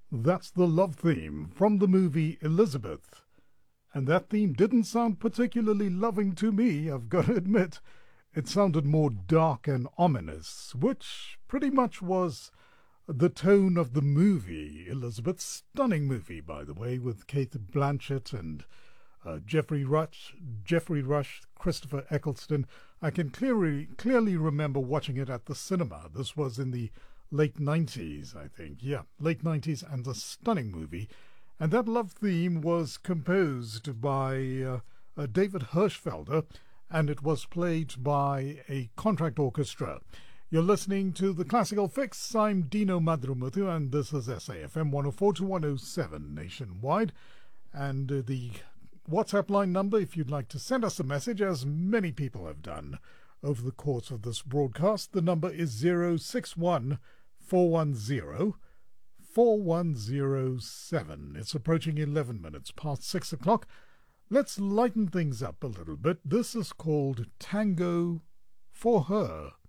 That's the love theme from the movie Elizabeth. And that theme didn't sound particularly loving to me, I've got to admit. It sounded more dark and ominous, which pretty much was the tone of the movie Elizabeth. Stunning movie, by the way, with Kate Blanchett and Jeffrey Rush, Christopher Eccleston. I can clearly remember watching it at the cinema. This was in the late 90s, I think. Yeah, late 90s, and a stunning movie. And that love theme was composed by David Hirschfelder, and it was played by a contract orchestra. You're listening to The Classical Fix. I'm Dino Madrumuthu, and this is SAFM 104 to 107 nationwide. And the WhatsApp line number, if you'd like to send us a message, as many people have done over the course of this broadcast, the number is 061 410 4107. It's approaching 11 minutes past 6 o'clock. Let's lighten things up a little bit. This is called Tango for Her.